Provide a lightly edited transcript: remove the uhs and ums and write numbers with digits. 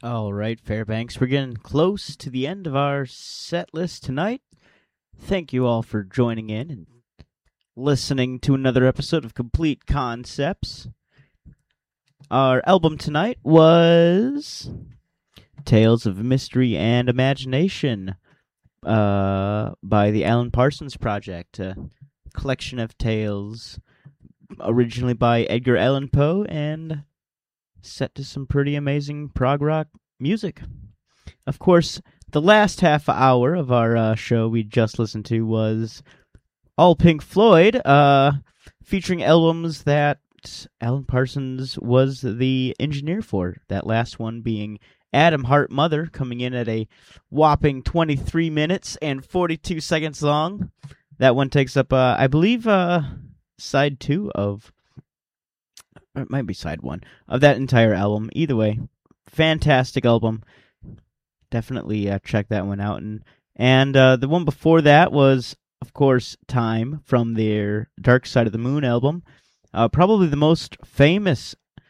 All right, Fairbanks, we're getting close to the end of our set list tonight. Thank you all for joining in and listening to another episode of Complete Concepts. Our album tonight was Tales of Mystery and Imagination by the Alan Parsons Project, a collection of tales originally by Edgar Allan Poe and set to some pretty amazing prog rock music. Of course, the last half hour of our show we just listened to was all Pink Floyd, featuring albums that Alan Parsons was the engineer for. That last one being Atom Heart Mother, coming in at a whopping 23 minutes and 42 seconds long. That one takes up, I believe, side 2 of... Or it might be side 1 of that entire album. Either way, fantastic album. Definitely check that one out. And the one before that was, of course, Time from their Dark Side of the Moon album. Probably the most famous